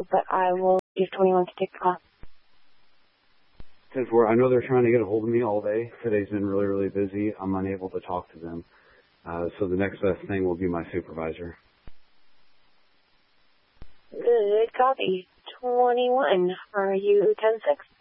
but I will see if 21 can take the call. I know they're trying to get a hold of me all day. Today's been really, really busy. I'm unable to talk to them. So the next best thing will be my supervisor. Good copy. 21. Are you 10-6?